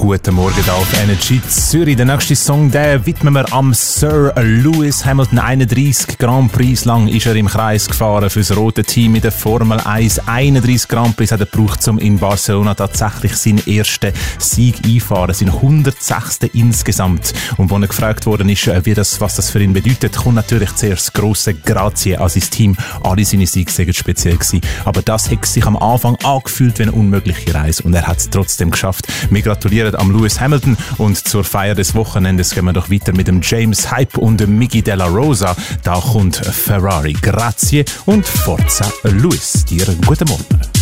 guten Morgen hier auf Energy Zürich. Der nächste Song, den widmen wir am Sir Lewis Hamilton. 31 Grand Prix lang ist er im Kreis gefahren für das rote Team in der Formel 1. 31 Grand Prix hat er gebraucht, um in Barcelona tatsächlich seinen ersten Sieg einfahren. Es sind 106. insgesamt. Und als er gefragt worden ist, was das für ihn bedeutet, kommt natürlich zuerst das grosse Grazie an sein Team. Alle seine Siege waren speziell gewesen. Aber das hat sich am Anfang angefühlt wie eine unmögliche Reise. Und er hat es trotzdem geschafft. Wir gratulieren am Lewis Hamilton und zur Feier des Wochenendes gehen wir doch weiter mit dem James Hype und dem Miggy Della Rosa. Da kommt Ferrari. Grazie und Forza Lewis. Dir guten Morgen.